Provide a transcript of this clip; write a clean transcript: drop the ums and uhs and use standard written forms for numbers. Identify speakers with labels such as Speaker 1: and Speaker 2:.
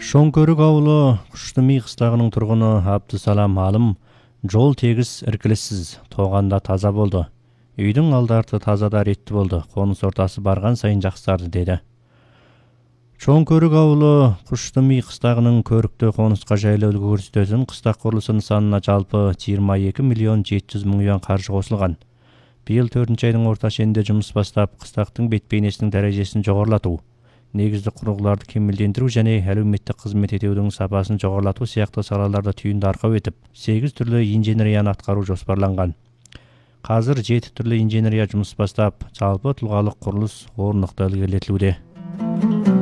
Speaker 1: Шоңкөрік ауылы Құштыми қыстағының тұрғыны Абдысалам Алым жол тегіс іркіліссіз, тоғанда таза болды. Үйдің алды-арты тазада ретті болды. Қоныс ортасы барған сайын жақсарды деді. Шоңкөрік ауылы Құштыми қыстағының көрікті қонысқа жайлы көрсететін қыстақ құрылысы нысанына жалпы 22 миллион 700 мың юан қаржы қосылған. Биыл 4-ші айдың орта шенінде жұмыс бастап, қыстақтың бет-бейнесінің дәрежесін жоғарылату, негізді құрылғыларды кемелдендіру және әлеуметтік қызмет етудің сапасын жоғарылату сияқты салаларда түйінді арқау етіп, 8 түрлі инженерияны атқару жоспарланған. Қазір 7 түрлі инженерия жұмыс бастап, жалпы тұлғалық құрылыс орнықты ілгерілетілуде.